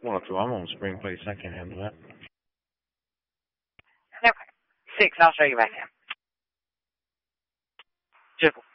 Well, if I'm on spring place, I can't handle that. Okay. 6, I'll show you back now. Just